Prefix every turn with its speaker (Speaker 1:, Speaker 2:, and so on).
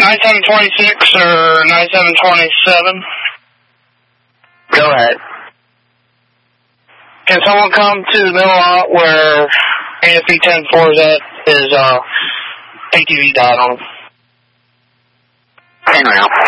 Speaker 1: 9726 or 9727?
Speaker 2: Go ahead.
Speaker 1: Can someone come to the middle lot where AFP 10-4 is at? His ATV died on him.
Speaker 2: Hang around.